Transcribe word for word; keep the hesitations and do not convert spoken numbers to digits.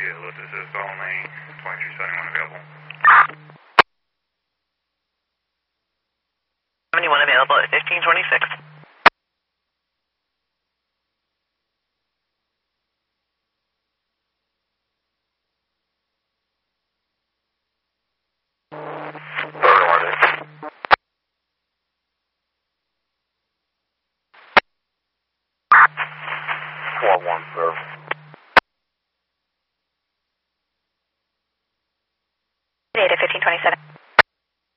Hello, this is only twenty-three seventy-one available. seventy-one available at fifteen twenty-six. four one, sir.